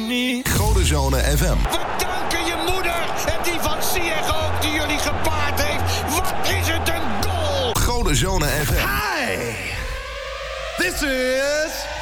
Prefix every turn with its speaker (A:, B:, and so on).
A: niet.
B: Godezone FM.
A: We danken je moeder en die van Ziyech ook, die jullie gepaard heeft. Wat is het een goal!
B: Godezone FM.
C: Hi! This is